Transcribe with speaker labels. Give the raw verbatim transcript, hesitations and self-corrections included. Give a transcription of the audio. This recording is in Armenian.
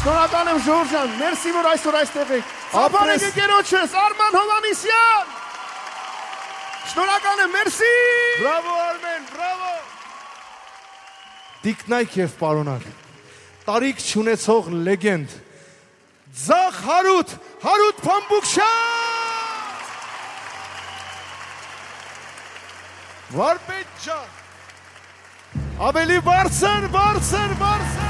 Speaker 1: Շնորհակալ եմ Ժորժ ջան, մերսի որ այսօր այստեղ եք։ Ապարեք եկերոջս Արման Հովհաննիսյան։ Շնորհակալ եմ, մերսի։
Speaker 2: Բրավո Արմեն, բրավո։ Տիկնայք եւ պարոնակ, տարիք չունեցող լեգենդ Ձախ Հարութ, Հարութ Փամբուկշյան։ Վարպետ ջան, ավելի բարձր, բարձր, բարձր։